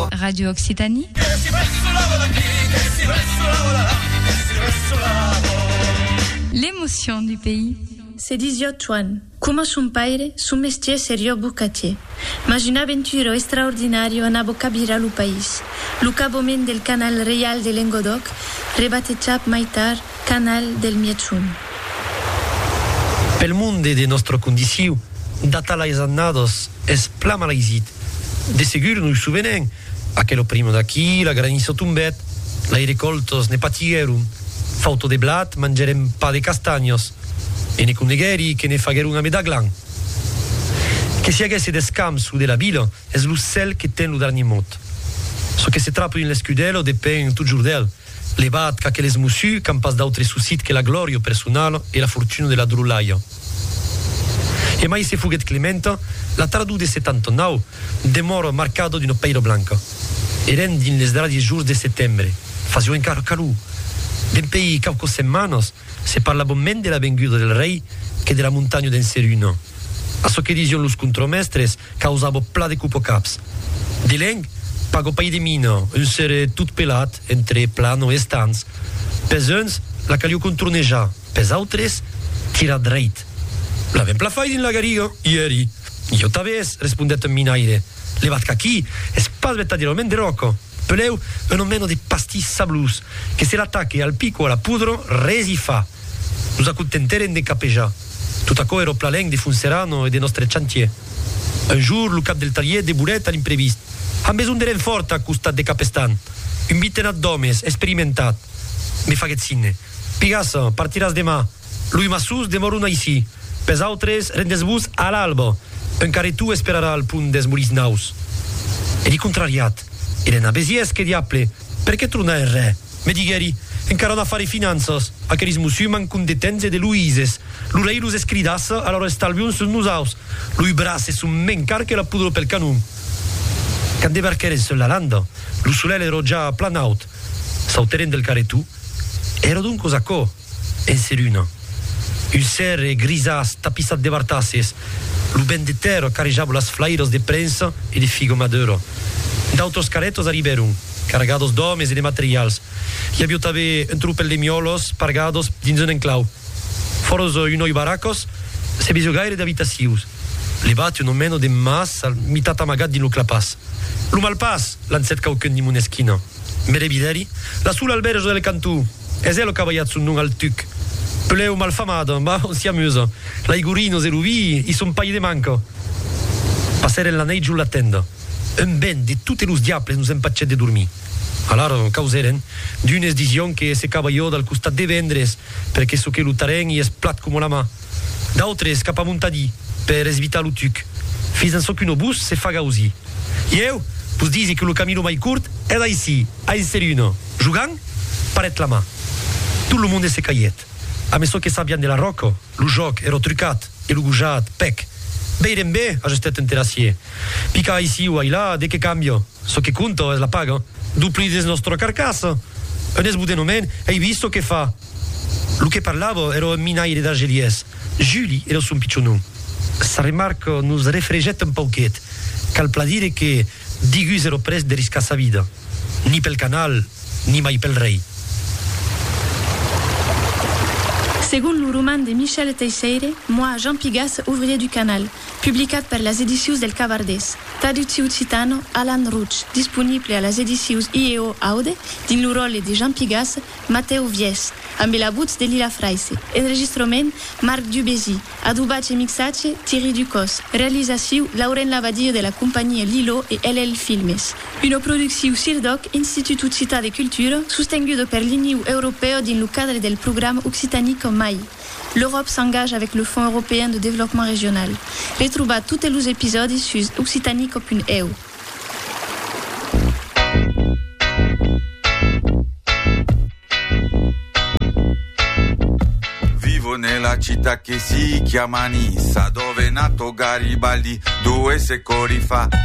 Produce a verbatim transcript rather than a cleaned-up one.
lavo. Radio Occitanie. L'émotion du pays. C'est dix-huit Juan. Come son paire, son métier serio bucatier. Mas une aventure extraordinario anavo cabira lu país. Lu caboment del canal real de Languedoc, rebatejat maitar canal del Mietsun. Pel monde de nostra condició, data les annados, es plama l'aisit. De segur nous souvenem, aquello primo d'aquí, la granizo tumbet, la recoltos ne patierum, fauto de blat, mangerem pa de castagnos, e ne connegheri che ne fagherum a medaglan. Che si haguesse d'escam su de la vila, es lo cel che ten lo darni mot. So che se trappo in l'escudelo depèn toujours d'el, levat ca che les mussu campas d'autre suscit che la gloria personale e la fortuna de la drulaia. E mai se fughet Clementa, la tradu de settantanove demora marcado d'una peiro blanca. Eren din les derniers jours de settembre, fazio encara calù. Dempei cauco semmanos se parla bonment de la venguda del rei che de la montagna d'Enseruno. A so che dision los contromestres causavo pla de cupocaps. De leng, pago pai de mina, un sere tut pelat entre plano e stans. Pes uns, la calio contornejar, pes autres, tira dreit. L'avem pla fai din la gariga, ieri. Io t'aves, respondet un minaire. Levat qu'aquí, es pas verdaderament de roco. Peleu un omeno de pastis sablus, che se l'attacchi al pico o alla pudro, resi fa. Nos accontenteren de capejar. Tout a co ero plaleng de funserano e de nostre chantier. Un jour, lo cap del talier de buret a l'imprevist. Am besoin de renforta a costat de capestan. Un bitenat d'homes, experimentat. Me faguet sine. Pigassa, partiras demà. Lui massus demoruna ici. Pes autres, rendes-vos a l'alba. Encara tu esperarà al punt des moris naus. E di contrariat. Eren a besies che diable. Perché truna è re? Me digheri, encara da fare finanzas. A che rismusuman con detenze de Luises. Lu rei lus escridassa, allora estalviun sul nusaus. Lui brasse su mencar che la pudro pel canum. Când debarcheren sulla landa, lu sulele ero già planaut. Sauteren del caretu. Ero dunque sacco. Enseruna. Un ser grisas tapisat de bartasses. Lu ben de terra carregava las flairos de prensa e de figo maduro. D'autos caretos arriberum, cargados d'homes e de materials. Hi havia també un trupel de miolos pargados dins un enclau. Foros unoi baracos, se visio gaire d'habitacius. Levat un omeno de mas al mitat amagat din lo clapas. Lu malpas, lancet caucun di muneschina. Mere bideri, la sul albergo del cantù. Es elo cavaiat sun nun al tuc. Peleu malfamada, ma on si amusa. La igurino e ruvi, i son paie de manco. Passere la nei giù la tenda. Un ben de tutte lus diables nos empacet de dormir. Allora causeren d'unes dision che se cavaio dal costat de vendres perché so che lutaren i es plat come la mà. D'altres cap a muntadì per evitar lo tuc. Fins en so che un obus se fa gausi. Eu vos disi che lo camino mai curt è da ici, a Enseruno. Jugant, paret la mà. Tot lo monde se caiet. A meso che sabian de la rocco, lo joc ero trucat e lo gujat, pec. Beirem bé, ajustet un terrassier. Pica ici o là, de che cambio. So che conto es la paga. Dupli des nostro carcassa. Un es budenomen, hai visto che fa? Lo che parlavo ero un minaire d'Argelies. Julie ero son piccionum. Sa remarco nos refreget un pauchet. Cal pladire che digus ero pres de risca sa vida. Ni pel canal, ni mai pel rei. Selon le roman de Michel Teixeira, Moi, Jean Pigas, ouvrier du canal, publicat par las Edicions del Cavardès. Traducció occitano, Alan Ruch, disponible a las Edicions I E O Aude, din lo rol de Jean Pigas, Mateu Vies, amb la voz de Lila Fraisse. Enregistrament, Marc Dubézy. Adubatge e mixatge, Thierry Ducos. Realització, Lauren Labadie de la compagnie Lilo e L L Filmes. Una producció Sirdoc, Institut Occità de Cultura, sostenguda per l'Unió Europea din lo cadre del programme Occitanie comme mai. L'Europe s'engage avec le Fonds européen de développement régional. Retrouvez tous les épisodes sur occitanico punto e u. Vivo nella città che si chiama Nissa, dove è nato Garibaldi due secoli fa.